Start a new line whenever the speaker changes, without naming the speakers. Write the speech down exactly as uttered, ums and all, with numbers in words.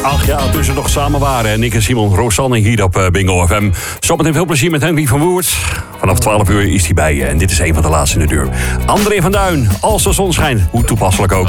Ach ja, toen ze nog samen waren. Nick en Simon, Rosanne hier op Bingo F M. Zometeen veel plezier met Henry van Woert. Vanaf twaalf uur is hij bij je en dit is een van de laatste in de deur. André van Duin, als de zon schijnt. Hoe toepasselijk ook.